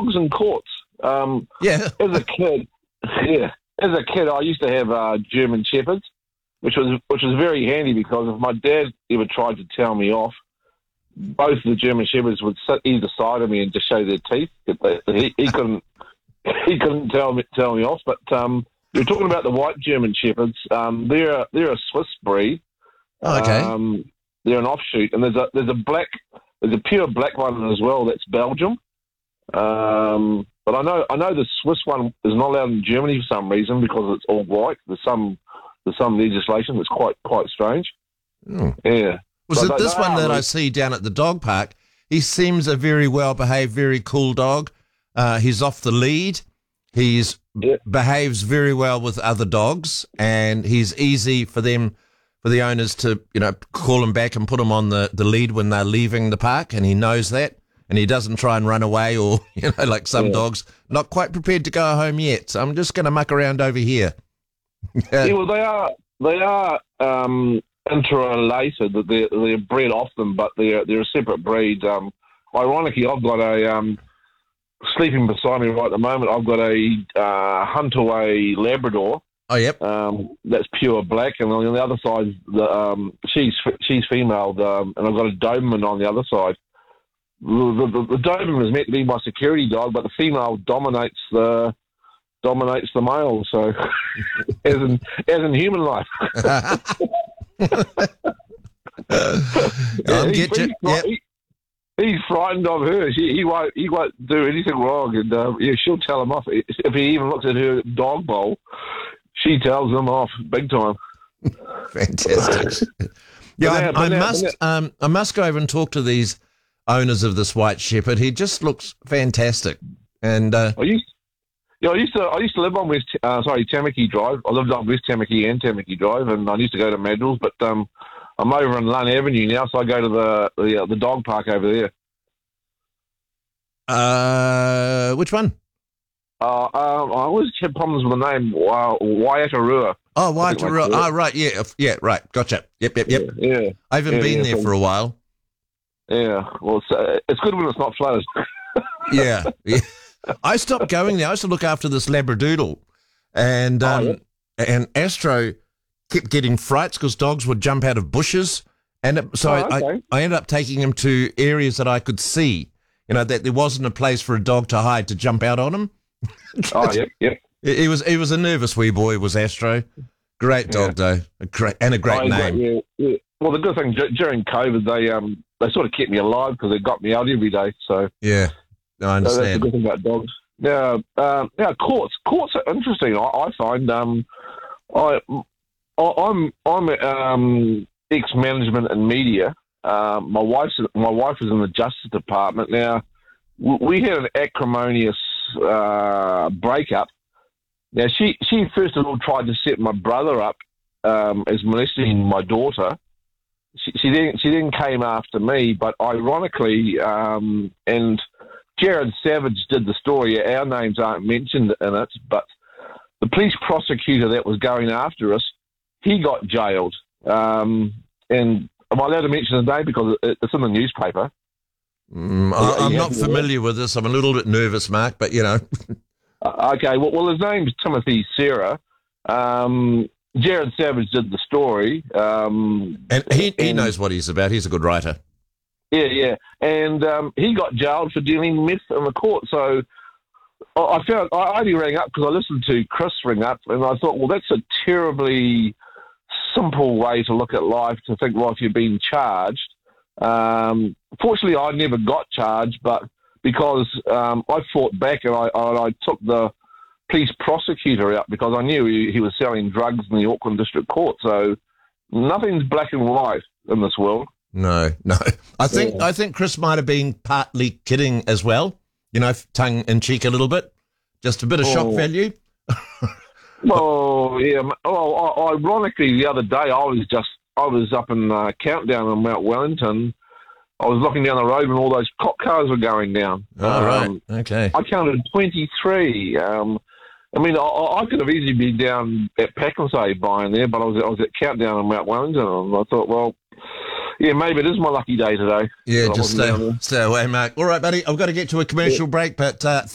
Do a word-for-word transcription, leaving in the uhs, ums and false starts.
dogs and courts. Um, Yeah. as a kid, yeah, as a kid, I used to have uh, German Shepherds, which was which was very handy because if my dad ever tried to tell me off, both of the German Shepherds would sit either side of me and just show their teeth. He, he couldn't he couldn't tell me tell me off. But um, you're talking about the white German Shepherds. Um, they're a, they're a Swiss breed. Oh, okay. Um, they're an offshoot, and there's a there's a black there's a pure black one as well. That's Belgium. Um, but I know I know the Swiss one is not allowed in Germany for some reason because it's all white. There's some there's some legislation that's quite quite strange. Oh. Yeah. Was So it they- this they one are that I really- see down at the dog park? He seems a very well-behaved, very cool dog. Uh, he's off the lead. He's Yeah. behaves very well with other dogs, and he's easy for them, for the owners to, you know, call him back and put him on the, the lead when they're leaving the park, and he knows that, and he doesn't try and run away or, you know, like some Yeah. dogs, not quite prepared to go home yet. So I'm just going to muck around over here. Yeah, well, they are they are um, interrelated. That they're they're bred off them, but they're they're a separate breed. Um, ironically, I've got a um, sleeping beside me right at the moment. I've got a uh, Huntaway Labrador. Oh, yep. Um, that's pure black, and on the other side, the, um, she's she's female, um, and I've got a Doberman on the other side. The, the, the Doberman is meant to be my security dog, but the female dominates the dominates the male. So, as in as in human life, I'll He's- get you. he's, Yep. he- he's frightened of her. She, he won't he won't do anything wrong, and uh, yeah, she'll tell him off if he even looks at her dog bowl. She tells him off big time. Fantastic. Yeah, But I, now- I but now- must. but Um, I must go over and talk to these owners of this white shepherd. He just looks fantastic, and uh, I used, yeah, I used to I used to live on West uh, sorry Tamaki Drive. I lived on West Tamaki and Tamaki Drive, and I used to go to Madrills. But um, I'm over in Lund Avenue now, so I go to the the, uh, the dog park over there. uh, which one? Uh, um, I always had problems with the name uh, Waiatarua. Oh, white. think Oh, like that. right. Yeah. f- Yeah. Right. Gotcha. Yep. Yep. Yep. Yeah, I haven't Yeah, been yeah, there so- for a while. yeah. Well, it's, uh, it's good when it's not flooded. Yeah. Yeah. I stopped going there. I used to look after this Labradoodle, and Oh, um, yeah. and Astro kept getting frights because dogs would jump out of bushes, and it, so Oh, I, okay. I I ended up taking him to areas that I could see. You know, that there wasn't a place for a dog to hide to jump out on him. Oh, yep, yep. He he was he was a nervous wee boy. Was Astro? Great dog though, a great and a great Oh, name. Yeah, yeah. Well, the good thing dur- during COVID, they um they sort of kept me alive because they got me out every day. So Yeah, I So that's the understand. good thing about dogs. Now, um, now courts. Courts are interesting. I, I find. Um, I, I I'm I'm um, ex management and media. Um, my wife's my wife is in the Justice Department. Now, w- we had an acrimonious uh, breakup. Now, she she first of all tried to set my brother up um, as molesting my daughter. She, she then she then came after me, but ironically, um, and Jared Savage did the story. Our names aren't mentioned in it, but the police prosecutor that was going after us, he got jailed. Um, and am I allowed to mention the name because it, it's in the newspaper? Mm, I, I'm Yeah, not yeah. familiar with this. I'm a little bit nervous, Mark, but you know. Uh, okay, well, well, his name's Timothy Serra. Um, Jared Savage did the story. Um, And he, he and- knows what he's about. He's a good writer. Yeah, yeah, and um, he got jailed for dealing meth in the court. So I I found I only rang up because I listened to Chris ring up, and I thought, well, that's a terribly simple way to look at life. To think, well, if you're being charged. Um, fortunately, I never got charged, but because um, I fought back and I, I, I took the police prosecutor out because I knew he, he was selling drugs in the Auckland District Court. So nothing's black and white in this world. No, no. I think Yeah. I think Chris might have been partly kidding as well. You know, tongue in cheek a little bit, just a bit of shock Oh. value. Well, yeah. Well, i- ironically, the other day I was just I was up in uh, Countdown in Mount Wellington. I was looking down the road and all those cop cars were going down. All right, Um, okay. I counted twenty-three. Um, I mean, I, I could have easily been down at Packensae buying there, but I was I was at Countdown in Mount Wellington, and I thought, well, yeah, maybe it is my lucky day today. Yeah, I just wasn't down stay, there. stay away, Mark. All right, buddy. I've got to get to a commercial break, but uh,